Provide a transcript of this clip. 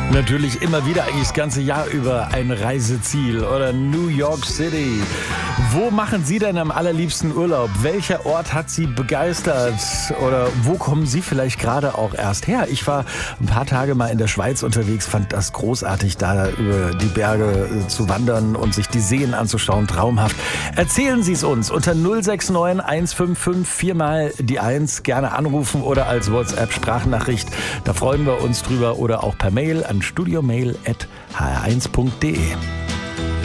Natürlich immer wieder, eigentlich das ganze Jahr über ein Reiseziel oder New York City. Wo machen Sie denn am allerliebsten Urlaub? Welcher Ort hat Sie begeistert? Oder wo kommen Sie vielleicht gerade auch erst her? Ich war ein paar Tage mal in der Schweiz unterwegs, fand das großartig, da über die Berge zu wandern und sich die Seen anzuschauen. Traumhaft. Erzählen Sie es uns unter 069 155 4 mal die 1. Gerne anrufen oder als WhatsApp-Sprachnachricht. Da freuen wir uns drüber oder auch per Mail an studiomail@hr1.de.